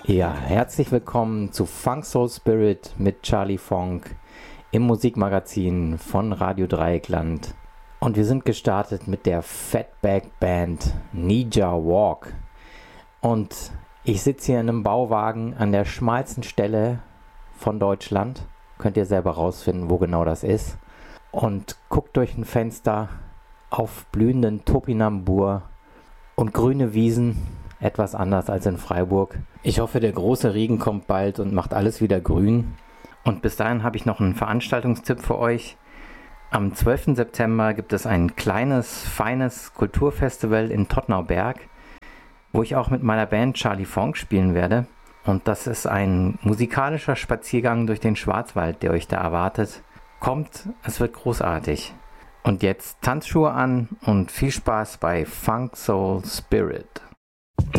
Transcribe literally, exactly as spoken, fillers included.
Ja, herzlich willkommen zu Funk Soul Spirit mit Charlie Funk im Musikmagazin von Radio Dreieckland. Und wir sind gestartet mit der Fatback Band Ninja Walk. Und ich sitze hier in einem Bauwagen an der schmalsten Stelle von Deutschland. Könnt ihr selber rausfinden, wo genau das ist. Und guckt durch ein Fenster auf blühenden Topinambur und grüne Wiesen. Etwas anders als in Freiburg. Ich hoffe, der große Regen kommt bald und macht alles wieder grün. Und bis dahin habe ich noch einen Veranstaltungstipp für euch. Am zwölften September gibt es ein kleines, feines Kulturfestival in Tottnauberg, wo ich auch mit meiner Band Charlie Funk spielen werde. Und das ist ein musikalischer Spaziergang durch den Schwarzwald, der euch da erwartet. Kommt, es wird großartig. Und jetzt Tanzschuhe an und viel Spaß bei Funk Soul Spirit.